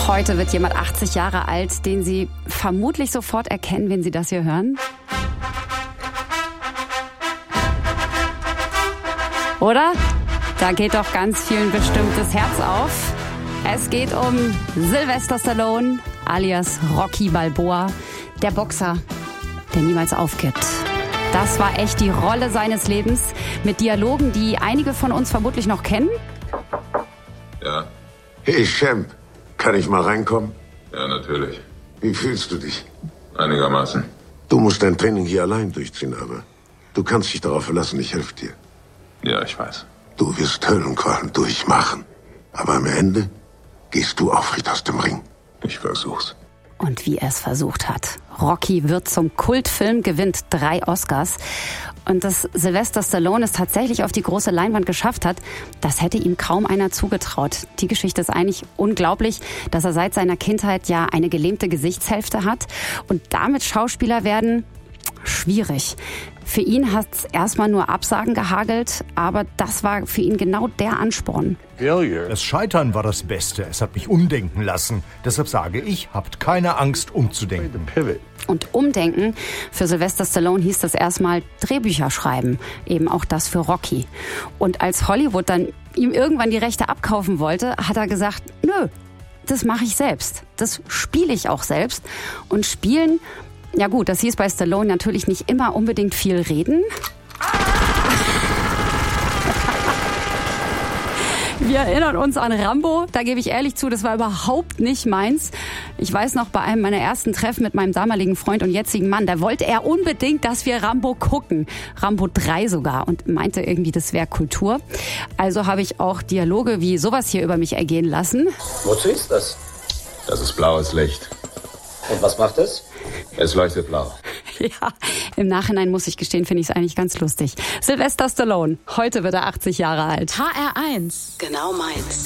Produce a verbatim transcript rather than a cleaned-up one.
Heute wird jemand achtzig Jahre alt, den Sie vermutlich sofort erkennen, wenn Sie das hier hören. Oder? Da geht doch ganz vielen bestimmt das Herz auf. Es geht um Sylvester Stallone, alias Rocky Balboa, der Boxer, der niemals aufgibt. Das war echt die Rolle seines Lebens, mit Dialogen, die einige von uns vermutlich noch kennen. Ja. Hey Champ, kann ich mal reinkommen? Ja, natürlich. Wie fühlst du dich? Einigermaßen. Du musst dein Training hier allein durchziehen, aber du kannst dich darauf verlassen, ich helfe dir. Ja, ich weiß. Du wirst Höllenqualen durchmachen, aber am Ende gehst du aufrecht aus dem Ring. Ich versuch's. Und wie er es versucht hat. Rocky wird zum Kultfilm, gewinnt drei Oscars. Und dass Sylvester Stallone es tatsächlich auf die große Leinwand geschafft hat, das hätte ihm kaum einer zugetraut. Die Geschichte ist eigentlich unglaublich, dass er seit seiner Kindheit ja eine gelähmte Gesichtshälfte hat. Und damit Schauspieler werden, schwierig. Für ihn hat es erstmal nur Absagen gehagelt, aber das war für ihn genau der Ansporn. Das Scheitern war das Beste. Es hat mich umdenken lassen. Deshalb sage ich, habt keine Angst, umzudenken. Und umdenken, für Sylvester Stallone hieß das erstmal Drehbücher schreiben. Eben auch das für Rocky. Und als Hollywood dann ihm irgendwann die Rechte abkaufen wollte, hat er gesagt, nö, das mache ich selbst. Das spiele ich auch selbst. Und spielen... Ja gut, das hieß bei Stallone natürlich nicht immer unbedingt viel reden. Wir erinnern uns an Rambo, da gebe ich ehrlich zu, das war überhaupt nicht meins. Ich weiß noch, bei einem meiner ersten Treffen mit meinem damaligen Freund und jetzigen Mann, da wollte er unbedingt, dass wir Rambo gucken. Rambo drei sogar, und meinte irgendwie, das wäre Kultur. Also habe ich auch Dialoge wie sowas hier über mich ergehen lassen. Wozu ist das? Das ist blaues Licht. Und was macht es? Es leuchtet blau. Ja, im Nachhinein muss ich gestehen, finde ich es eigentlich ganz lustig. Sylvester Stallone, heute wird er achtzig Jahre alt. H R eins. Genau meins.